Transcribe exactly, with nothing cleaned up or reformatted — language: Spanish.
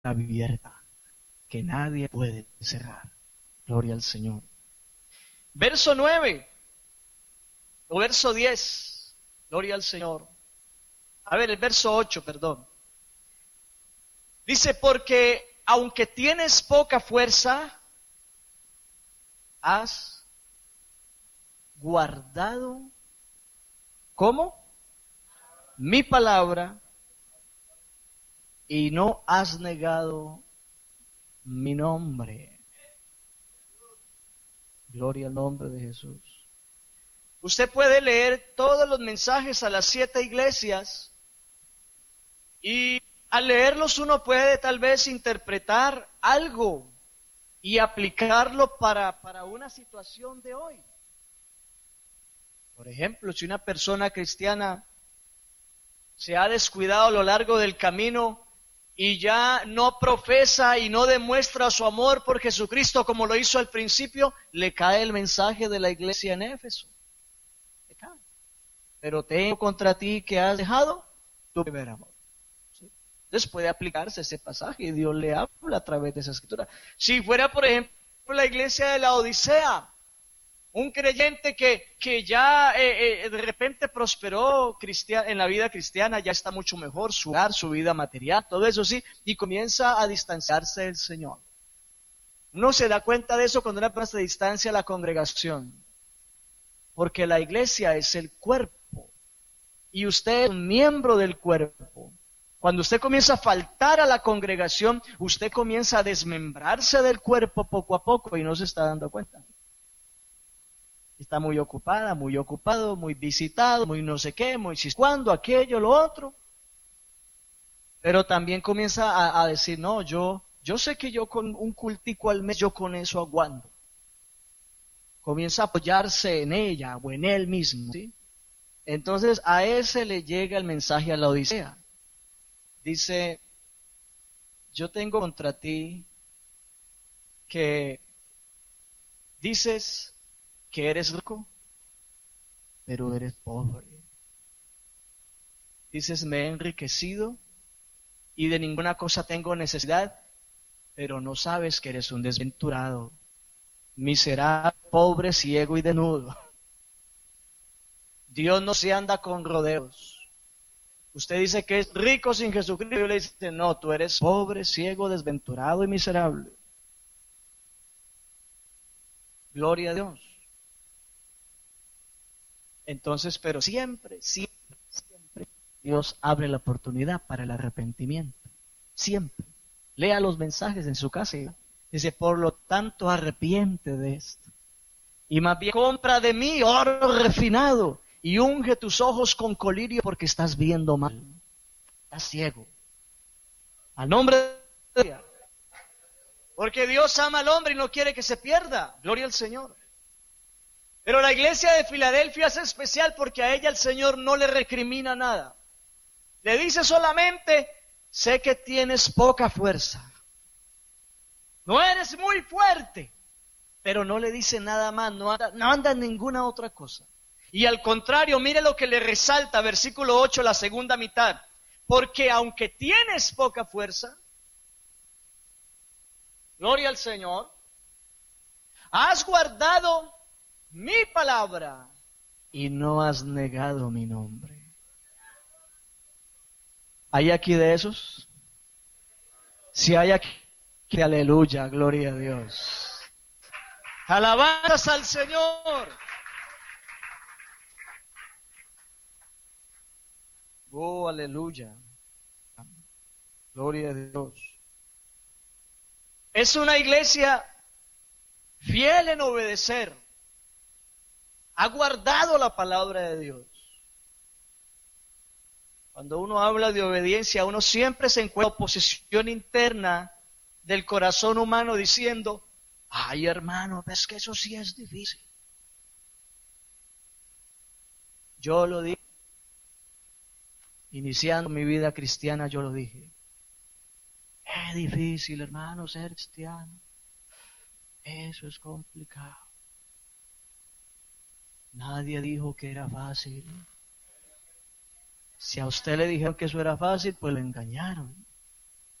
abierta que nadie puede cerrar. Gloria al Señor. Verso nueve o verso diez. Gloria al Señor. A ver, el verso ocho, perdón. Dice, porque aunque tienes poca fuerza, has guardado, ¿cómo? Mi palabra, y no has negado mi nombre. Gloria al nombre de Jesús. Usted puede leer todos los mensajes a las siete iglesias y al leerlos uno puede tal vez interpretar algo y aplicarlo para, para una situación de hoy. Por ejemplo, si una persona cristiana se ha descuidado a lo largo del camino y ya no profesa y no demuestra su amor por Jesucristo como lo hizo al principio, le cae el mensaje de la iglesia en Éfeso. Le cae. Pero tengo contra ti que has dejado tu primer amor. ¿Sí? Entonces puede aplicarse ese pasaje y Dios le habla a través de esa escritura. Si fuera, por ejemplo, la iglesia de la Odisea, un creyente que, que ya eh, eh, de repente prosperó en la vida cristiana, ya está mucho mejor, su hogar, su vida material, todo eso sí, y comienza a distanciarse del Señor. Uno se da cuenta de eso cuando una persona se distancia a la congregación, porque la iglesia es el cuerpo, y usted es un miembro del cuerpo. Cuando usted comienza a faltar a la congregación, usted comienza a desmembrarse del cuerpo poco a poco y no se está dando cuenta. Está muy ocupada, muy ocupado, muy visitado, muy no sé qué, muy si cuándo, aquello, lo otro. Pero también comienza a, a decir, no, yo, yo sé que yo con un cultico al mes, yo con eso aguanto. Comienza a apoyarse en ella o en él mismo, ¿sí? Entonces a ese le llega el mensaje a la Odisea. Dice, yo tengo contra ti que dices que eres rico, pero eres pobre. Dices, me he enriquecido y de ninguna cosa tengo necesidad, pero no sabes que eres un desventurado, miserable, pobre, ciego y desnudo. Dios no se anda con rodeos. Usted dice que es rico sin Jesucristo, y Dios le dice, no, tú eres pobre, ciego, desventurado y miserable. Gloria a Dios. Entonces, pero siempre, siempre, siempre, Dios abre la oportunidad para el arrepentimiento. Siempre. Lea los mensajes en su casa y dice, por lo tanto, arrepiente de esto. Y más bien, compra de mí oro refinado y unge tus ojos con colirio porque estás viendo mal. Estás ciego. Al nombre de Dios. Porque Dios ama al hombre y no quiere que se pierda. Gloria al Señor. Pero la iglesia de Filadelfia es especial porque a ella el Señor no le recrimina nada. Le dice solamente, sé que tienes poca fuerza. No eres muy fuerte. Pero no le dice nada más, no anda, no anda en ninguna otra cosa. Y al contrario, mire lo que le resalta, versículo ocho, la segunda mitad. Porque aunque tienes poca fuerza, gloria al Señor, has guardado mi palabra y no has negado mi nombre. ¿Hay aquí de esos? Si hay aquí, que aleluya, gloria a Dios. Alabanzas al Señor. Oh, aleluya. Gloria a Dios. Es una iglesia fiel en obedecer. Ha guardado la palabra de Dios. Cuando uno habla de obediencia, uno siempre se encuentra oposición interna del corazón humano diciendo, ay hermano, es que eso sí es difícil. Yo lo dije, iniciando mi vida cristiana, yo lo dije. Es difícil, hermano, ser cristiano. Eso es complicado. Nadie dijo que era fácil. Si a usted le dijeron que eso era fácil, pues lo engañaron.